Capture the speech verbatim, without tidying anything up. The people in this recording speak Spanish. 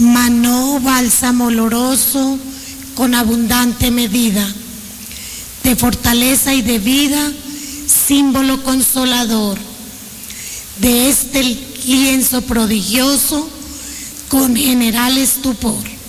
Manó bálsamo oloroso con abundante medida, de fortaleza y de vida, símbolo consolador. De este lienzo prodigioso, con general estupor.